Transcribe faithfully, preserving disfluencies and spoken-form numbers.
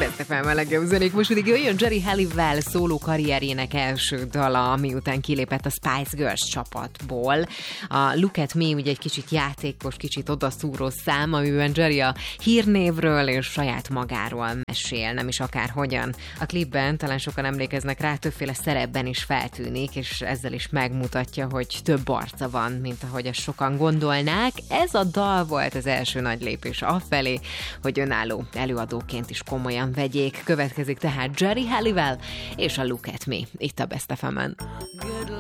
Beszélem a legjobb zenék. Most pedig jöjjön Geri Halliwell szóló karrierjének első dala, miután kilépett a Spice Girls csapatból. A Look at Me ugye egy kicsit játékos, kicsit odaszúró szám, amiben Geri a hírnévről és saját magáról mesél, nem is akárhogyan. A klipben talán sokan emlékeznek rá, többféle szerepben is feltűnik, és ezzel is megmutatja, hogy több arca van, mint ahogy ezt sokan gondolnák. Ez a dal volt az első nagy lépés afelé, hogy önálló előadóként is komolyan vegyék. Következik tehát Geri Halliwell és a Look at Me itt a Best ef emen.